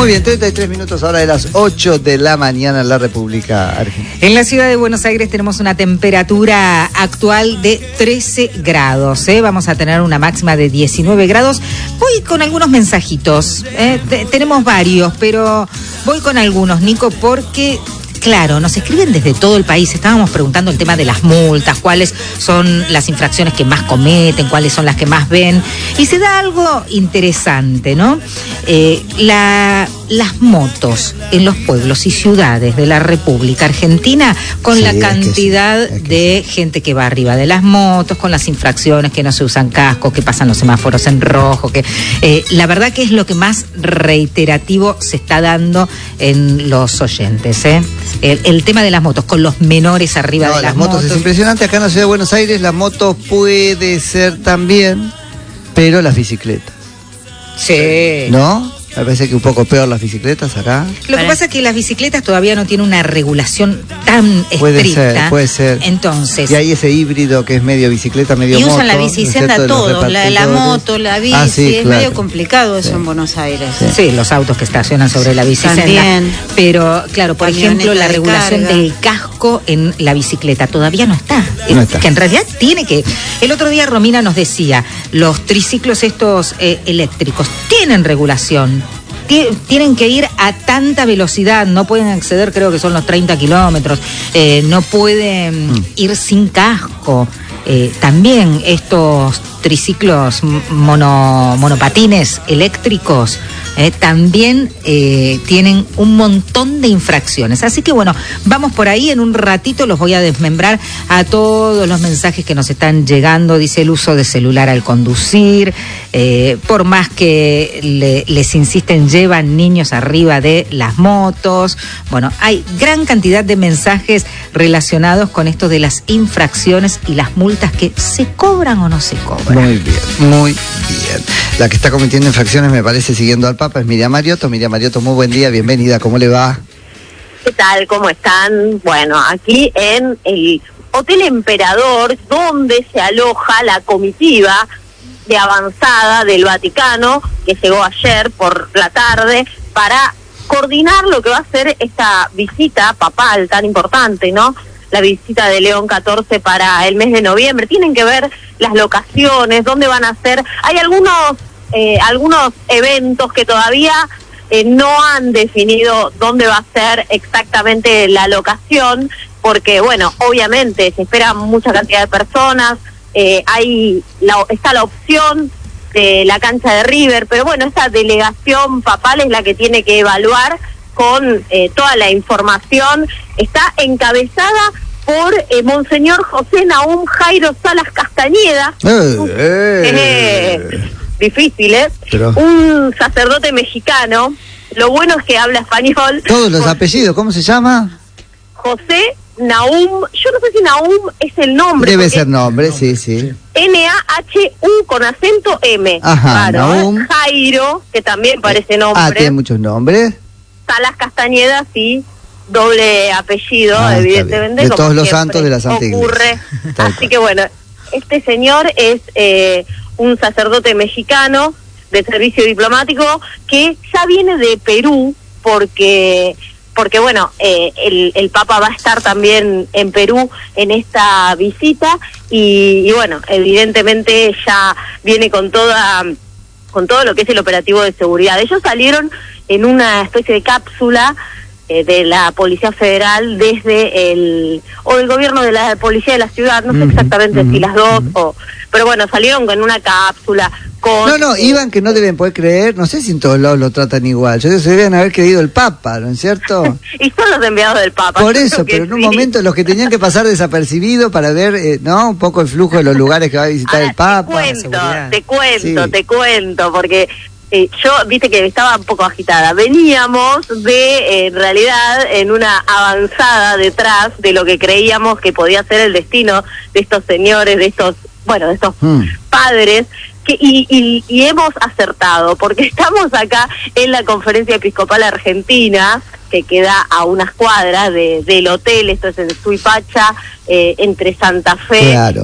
bien, 33 minutos ahora de las 8 de la mañana en la República Argentina. En la ciudad de Buenos Aires tenemos una temperatura actual de 13 grados. Vamos a tener una máxima de 19 grados. Voy con algunos mensajitos. Tenemos varios, pero voy con algunos, Nico, porque... Claro, nos escriben desde todo el país. Estábamos preguntando el tema de las multas, cuáles son las infracciones que más cometen, cuáles son las que más ven. Y se da algo interesante, ¿no? Las motos en los pueblos y ciudades de la República Argentina, con la cantidad de gente que va arriba de las motos, con las infracciones, que no se usan cascos, que pasan los semáforos en rojo, que la verdad que es lo que más reiterativo se está dando en los oyentes, El tema de las motos, con los menores arriba de las motos. Es impresionante. Acá en la ciudad de Buenos Aires la moto puede ser también, pero las bicicletas. Sí. ¿No? Me parece que un poco peor las bicicletas acá. Lo que pasa es que las bicicletas todavía no tienen una regulación tan estricta. Puede ser. Entonces. Y hay ese híbrido que es medio bicicleta, medio moto. Y usan la bici, se anda todo, la moto, la bici, es medio complicado eso en Buenos Aires. Sí, los autos que estacionan sobre la bicicleta. También. Pero, claro, por ejemplo, la regulación del casco en la bicicleta todavía no está. Que en realidad tiene que... El otro día Romina nos decía, los triciclos estos eléctricos tienen regulación. Tienen que ir a tanta velocidad, no pueden exceder, creo que son los 30 kilómetros, no pueden ir sin casco. También estos triciclos monopatines eléctricos también tienen un montón de infracciones. Así que bueno, vamos por ahí, en un ratito los voy a desmembrar a todos los mensajes que nos están llegando. Dice el uso de celular al conducir, por más que les insisten, llevan niños arriba de las motos. Bueno, hay gran cantidad de mensajes relacionados con esto de las infracciones y las multas que se cobran o no se cobran. Muy bien, muy bien. La que está cometiendo infracciones, me parece, siguiendo al Papa, es Miriam Mariotto. Miriam Mariotto, muy buen día, bienvenida, ¿cómo le va? ¿Qué tal? ¿Cómo están? Bueno, aquí en el Hotel Emperador, donde se aloja la comitiva de avanzada del Vaticano, que llegó ayer por la tarde, para coordinar lo que va a ser esta visita papal tan importante, ¿no? La visita de León XIV para el mes de noviembre. Tienen que ver las locaciones, dónde van a ser. Hay algunos eventos que todavía no han definido dónde va a ser exactamente la locación, porque, bueno, obviamente se espera mucha cantidad de personas. Está la opción de la cancha de River, pero bueno, esta delegación papal es la que tiene que evaluar con toda la información. Está encabezada por Monseñor José Nahum Jairo Salas Castañeda. Difícil, Pero... un sacerdote mexicano. Lo bueno es que habla español. Todos los apellidos, ¿cómo se llama? José Nahum, yo no sé si Nahum es el nombre. Debe ser nombre, sí. N-A-H-U con acento M. Ajá, claro, Nahum. Jairo, que también parece nombre. Tiene muchos nombres. Salas Castañeda, sí, doble apellido, evidentemente. De como todos los santos de la Santa ocurre. Iglesia. Así que bueno, este señor es un sacerdote mexicano de servicio diplomático que ya viene de Perú porque bueno, el Papa va a estar también en Perú en esta visita y bueno, evidentemente ya viene con todo lo que es el operativo de seguridad. Ellos salieron en una especie de cápsula de la Policía Federal desde del gobierno de la Policía de la Ciudad, no sé exactamente si las dos, pero bueno, salieron con una cápsula con... iban que no deben poder creer, no sé si en todos lados lo tratan igual, yo creo que se deben haber creído el Papa, ¿no es cierto? Y son los enviados del Papa. Por eso, pero en un momento los que tenían que pasar desapercibidos para ver, ¿no? Un poco el flujo de los lugares que va a visitar el Papa. Te cuento, porque... yo, viste que estaba un poco agitada. Veníamos en realidad, en una avanzada detrás de lo que creíamos que podía ser el destino de estos señores, de estos padres, y hemos acertado, porque estamos acá en la Conferencia Episcopal Argentina, que queda a unas cuadras del hotel, esto es en Suipacha, entre Santa Fe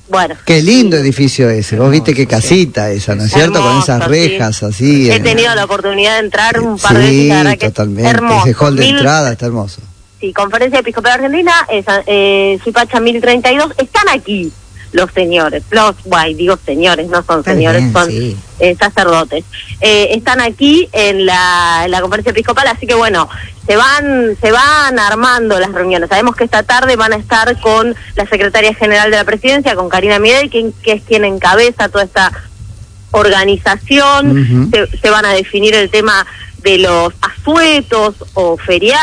Bueno. Qué lindo edificio ese, vos viste qué casita esa, ¿no es cierto? Con esas rejas así. He tenido la oportunidad de entrar un par de veces, sí, la verdad que totalmente. Hermoso. Ese hall de entrada está hermoso. Sí, Conferencia Episcopal Argentina, Suipacha 1032, están aquí los señores, digo señores, no son señores, son sacerdotes. Están aquí en la Conferencia Episcopal, así que bueno, se van armando las reuniones. Sabemos que esta tarde van a estar con la Secretaria General de la Presidencia, con Karina Midei, que es quien encabeza toda esta organización. Se van a definir el tema de los asuetos o feriados.